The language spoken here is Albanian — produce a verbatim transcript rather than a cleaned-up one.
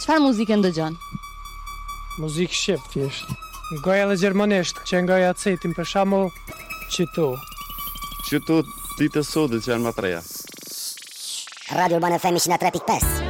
Çfarë muzikë ndëgjon? Muzikë shqip thjesht. Goja edhe gjermanisht, që ngoja acetin për shembull qytu. Qytu ditë sodit që janë më treja. Radio Urbana F M one oh three point five.